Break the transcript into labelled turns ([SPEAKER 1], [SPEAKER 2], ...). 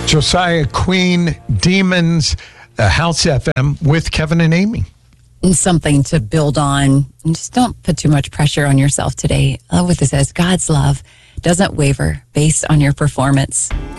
[SPEAKER 1] Josiah Queen, Demons, House FM with Kevin and Amy.
[SPEAKER 2] Something to build on. And just don't put too much pressure on yourself today. I love what this says. God's love doesn't waver based on your performance.